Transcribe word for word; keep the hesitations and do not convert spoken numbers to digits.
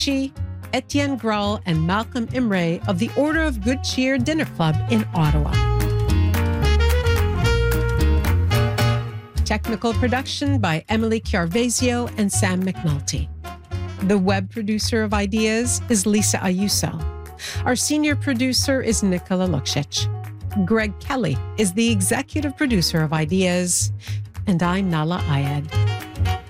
Etienne Grull, and Malcolm Imre of the Order of Good Cheer Dinner Club in Ottawa. Technical production by Emily Chiarvesio and Sam McNulty. The web producer of Ideas is Lisa Ayuso. Our senior producer is Nicola Luksic. Greg Kelly is the executive producer of Ideas. And I'm Nahlah Ayed.